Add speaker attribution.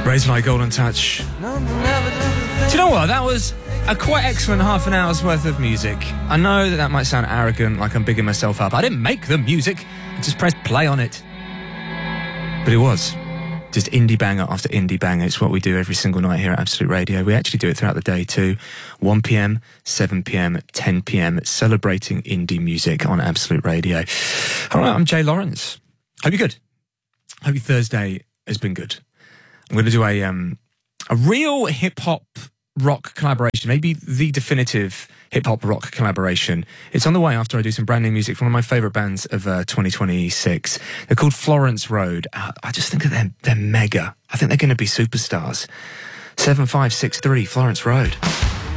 Speaker 1: Razorlight Golden Touch. Do you know what? That was a quite excellent half an hour's worth of music. I know that might sound arrogant, like I'm bigging myself up. I didn't make the music. I just pressed play on it. But it was just indie banger after indie banger. It's what we do every single night here at Absolute Radio. We actually do it throughout the day too. 1 p.m, 7 p.m, 10 p.m, celebrating indie music on Absolute Radio. All right, I'm Jay Lawrence. Hope you're good. Hope your Thursday has been good. I'm going to do a real hip-hop rock collaboration, maybe the definitive hip-hop rock collaboration. It's on the way after I do some brand new music from one of my favourite bands of 2026. They're called Florence Road. I just think that they're mega. I think they're going to be superstars. 7563 Florence Road.